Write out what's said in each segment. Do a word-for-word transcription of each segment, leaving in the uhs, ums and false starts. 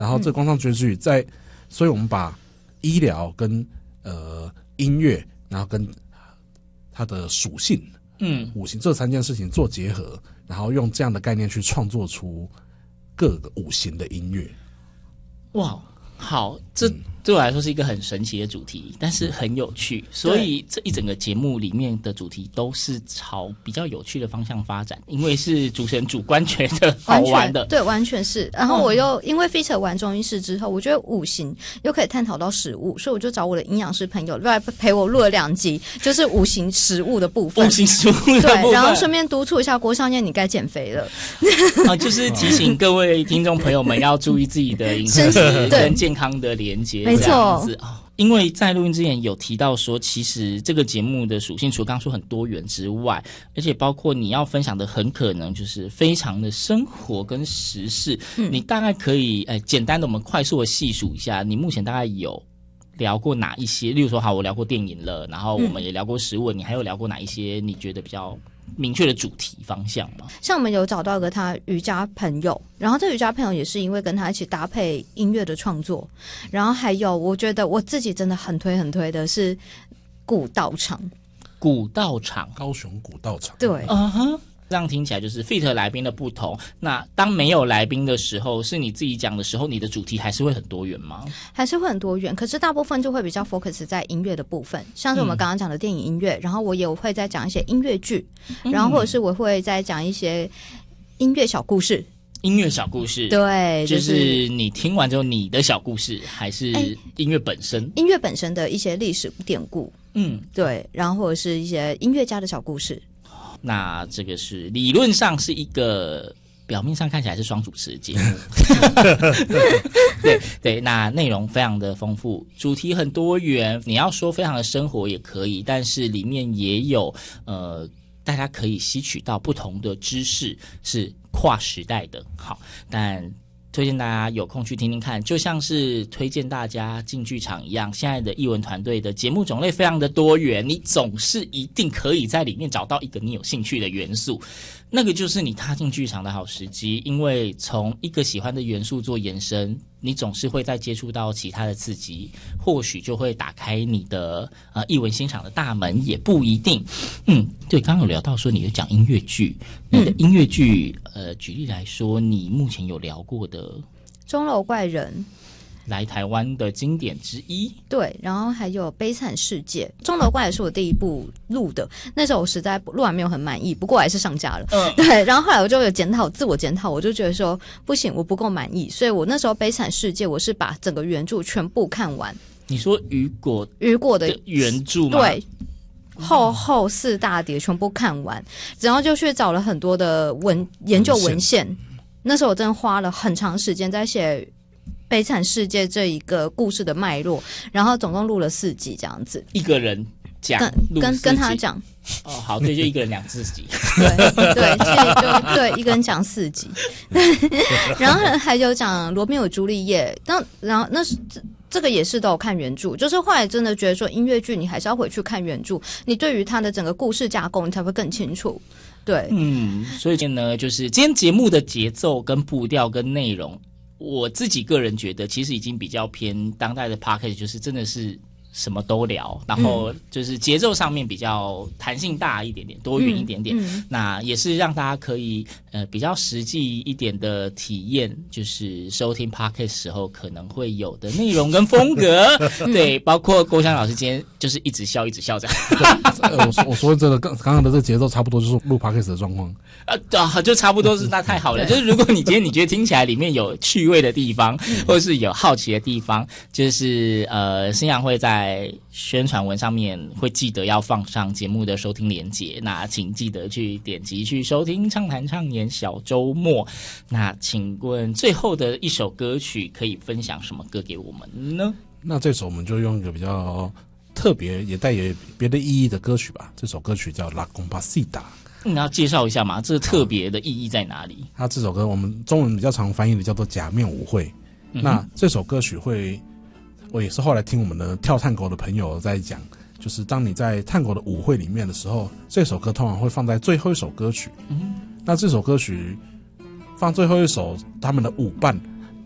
然后这个工商绝句在，所以我们把医疗跟呃音乐，然后跟它的属性，嗯，五行这三件事情做结合，然后用这样的概念去创作出各个五行的音乐。 哇，好，这对我来说是一个很神奇的主题，但是很有趣，所以这一整个节目里面的主题都是朝比较有趣的方向发展，因为是主持人主观觉得好玩的， 对，完全是。然后我又、嗯、因为 feature 完中医师之后，我觉得五行又可以探讨到食物，所以我就找我的营养师朋友来陪我录了两集，就是五行食物的部分。 五行食物的部分， 对，然后顺便督促一下郭尚燕，你该减肥了。 啊，就是提醒各位听众朋友们要注意自己的饮食跟健康的连结， 没错。 因为在录音之前有提到说，其实这个节目的属性除了刚刚说很多元之外，而且包括你要分享的很可能就是非常的生活跟时事、嗯、你大概可以呃简单的我们快速的细数一下，你目前大概有聊过哪一些，例如说好我聊过电影了，然后我们也聊过食物、嗯、你还有聊过哪一些你觉得比较明确的主题方向吗？ 像我们有找到一个他瑜伽朋友，然后这瑜伽朋友也是因为跟他一起搭配音乐的创作，然后还有我觉得我自己真的很推很推的是古道场。 古道场， 高雄古道场， 对， 嗯哼。这样听起来就是 feat 来宾的不同。那当没有来宾的时候，是你自己讲的时候，你的主题还是会很多元吗？ 还是会很多元，可是大部分就会比较 focus 在音乐的部分，像是我们刚刚讲的电影音乐、嗯、然后我也会再讲一些音乐剧、嗯、然后或者是我会再讲一些音乐小故事。 音乐小故事， 对， 就是、就是你听完之后你的小故事，还是音乐本身、欸、 音乐本身的一些历史典故，嗯，对，然后或者是一些音乐家的小故事。 那这个是理论上是一个表面上看起来是双主持的节目对对，那内容非常的丰富，主题很多元，你要说非常的生活也可以，但是里面也有呃大家可以吸取到不同的知识，是跨时代的。好，但推荐大家有空去听听看，就像是推荐大家进剧场一样，现在的艺文团队的节目种类非常的多元，你总是一定可以在里面找到一个你有兴趣的元素，那个就是你踏进剧场的好时机。因为从一个喜欢的元素做延伸，你总是会再接触到其他的刺激，或许就会打开你的呃艺文欣赏的大门，也不一定。嗯，对，刚刚有聊到说你有讲音乐剧，你的音乐剧、嗯、呃，举例来说，你目前有聊过的钟楼怪人， 来台湾的经典之一， 对，然后还有悲惨世界。钟楼怪也是我第一部录的，那时候我实在录完没有很满意，不过我还是上架了、嗯、对，然后后来我就有检讨，自我检讨，我就觉得说不行，我不够满意，所以我那时候悲惨世界我是把整个原著全部看完。 你说雨果雨果的原著吗？ 对，厚厚四大叠全部看完，然后就去找了很多的文研究文献，那时候我真的花了很长时间在写悲惨世界这一个故事的脉络，然后总共录了四集这样子， 一个人讲跟跟跟他讲哦，好，这就一个人讲四集对对，其实就对一个人讲四集然后还有讲罗密欧朱丽叶，然后然后那是这个也是都有看原著，就是后来真的觉得说音乐剧你还是要回去看原著，你对于它的整个故事架构你才会更清楚。对， 嗯，所以呢，就是今天节目的节奏跟步调跟内容，我自己个人觉得其实已经比较偏当代的 podcast， 就是真的是什么都聊，然后就是节奏上面比较弹性大一点点，多元一点点、嗯嗯、那也是让大家可以呃比较实际一点的体验，就是收听 podcast 时候可能会有的内容跟风格对，包括郭襄老师今天就是一直笑一直笑这样我, 说我说真的刚刚刚的这个节奏差不多就是录 podcast 的状况啊，就差不多是那太好了就是如果你今天你觉得听起来里面有趣味的地方或者是有好奇的地方，就是呃新阳会在在宣传文上面会记得要放上节目的收听连结，那请记得去点击去收听畅谈畅言小周末。那请问最后的一首歌曲可以分享什么歌给我们呢？ 那这首我们就用一个比较特别也带有别的意义的歌曲吧，这首歌曲叫 La Compasita。 你要介绍一下吗？这特别的意义在哪里？ 它这首歌我们中文比较常翻译的叫做假面舞会、嗯、那这首歌曲会我也是后来听我们的跳探戈的朋友在讲，就是当你在探戈的舞会里面的时候，这首歌通常会放在最后一首歌曲、嗯、那这首歌曲放最后一首，他们的舞伴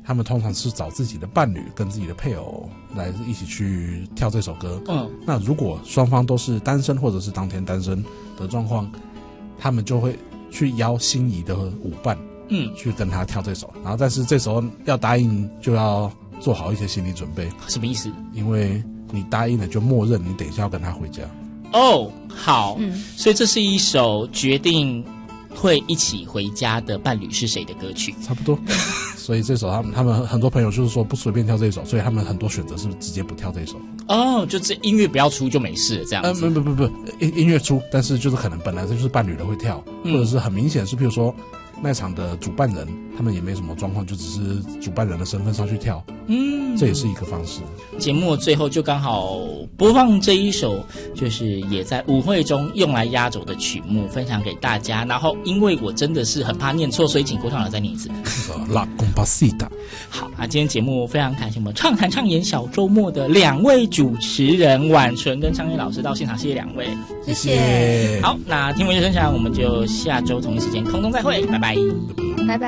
他们通常是找自己的伴侣跟自己的配偶来一起去跳这首歌。嗯，那如果双方都是单身或者是当天单身的状况，他们就会去邀心仪的舞伴，嗯，去跟他跳这首。然后，但是这时候要答应就要做好一些心理准备。 什么意思？ 因为你答应了，就默认你等一下要跟他回家。 哦，好，嗯，所以这是一首决定会一起回家的伴侣是谁的歌曲， 差不多。所以这首他们他们很多朋友就是说不随便跳这一首，所以他们很多选择是直接不跳这一首。 哦，就这音乐不要出就没事了，这样子。 呃，不不不不，音音乐出，但是就是可能本来这就是伴侣的会跳，嗯、或者是很明显是，譬如说那场的主办人他们也没什么状况，就只是主办人的身份上去跳。嗯，这也是一个方式。 节目最后就刚好播放这一首，就是也在舞会中用来压轴的曲目，分享给大家。然后，因为我真的是很怕念错，所以请郭唱老再念一次。 La Compasita。 好啊，今天节目非常感谢我们畅谈畅演小周末的两位主持人婉纯跟昌燕老师到现场，谢谢两位， 谢谢。 好，那听闻乐声响，我们就下周同一时间空中再会，拜拜， 拜拜。